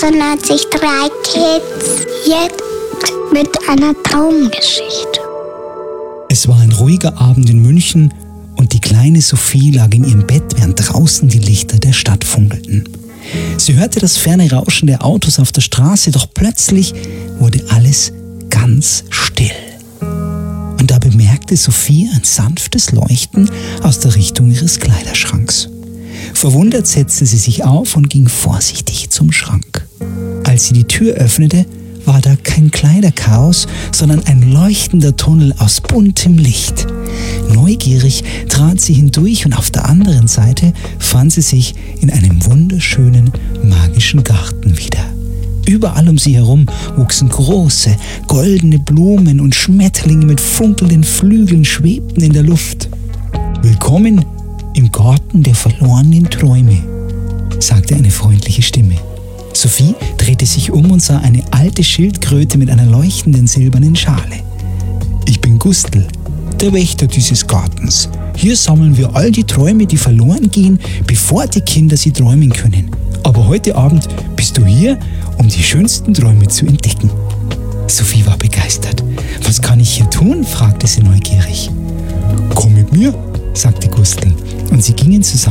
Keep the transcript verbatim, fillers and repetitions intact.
Dann hat sich drei Kids jetzt mit einer Traumgeschichte. Es war ein ruhiger Abend in München und die kleine Sophie lag in ihrem Bett, während draußen die Lichter der Stadt funkelten. Sie hörte das ferne Rauschen der Autos auf der Straße, doch plötzlich wurde alles ganz still. Und da bemerkte Sophie ein sanftes Leuchten aus der Richtung ihres Kleiderschranks. Verwundert setzte sie sich auf und ging vorsichtig zum Schrank. Als sie die Tür öffnete, war da kein Kleiderchaos, sondern ein leuchtender Tunnel aus buntem Licht. Neugierig trat sie hindurch und auf der anderen Seite fand sie sich in einem wunderschönen, magischen Garten wieder. Überall um sie herum wuchsen große, goldene Blumen und Schmetterlinge mit funkelnden Flügeln schwebten in der Luft. »Willkommen im Garten der verlorenen Träume«, sagte eine freundliche Stimme. Sophie drehte sich um und sah eine alte Schildkröte mit einer leuchtenden silbernen Schale. »Ich bin Gustl, der Wächter dieses Gartens. Hier sammeln wir all die Träume, die verloren gehen, bevor die Kinder sie träumen können. Aber heute Abend bist du hier, um die schönsten Träume zu entdecken.« Sophie war begeistert. »Was kann ich hier tun?« fragte sie neugierig. »Komm mit mir«, sagte Gustl, und sie gingen zusammen